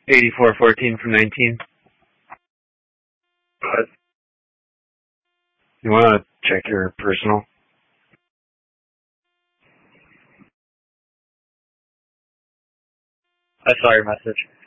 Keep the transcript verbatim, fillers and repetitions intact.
eighty-four fourteen from nineteen. But you want to check your personal? I saw your message.